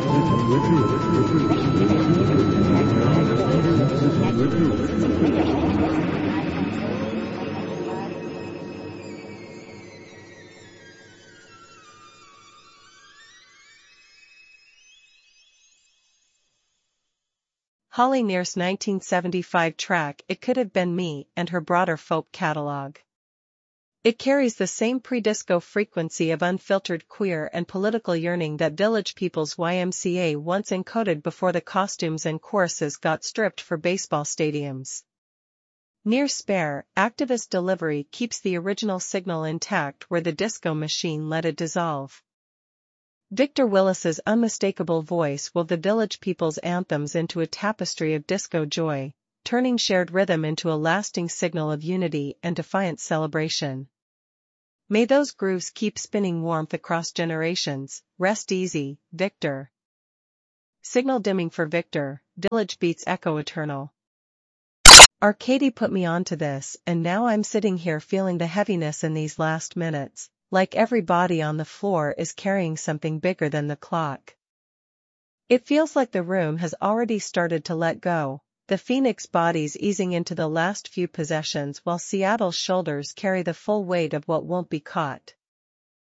Holly Near's 1975 track It Could Have Been Me and her broader folk catalogue. It carries the same pre-disco frequency of unfiltered queer and political yearning that Village People's YMCA once encoded before the costumes and choruses got stripped for baseball stadiums. Near's spare, activist delivery keeps the original signal intact where the disco machine let it dissolve. Victor Willis's unmistakable voice wove the Village People's anthems into a tapestry of disco joy, turning shared rhythm into a lasting signal of unity and defiant celebration. May those grooves keep spinning warmth across generations. Rest easy, Victor. Signal dimming for Victor, Village Beats echo eternal. Arcady put me onto this, and now I'm sitting here feeling the heaviness in these last minutes, like every body on the floor is carrying something bigger than the clock. It feels like the room has already started to let go, the Phoenix bodies easing into the last few possessions while Seattle's shoulders carry the full weight of what won't be caught.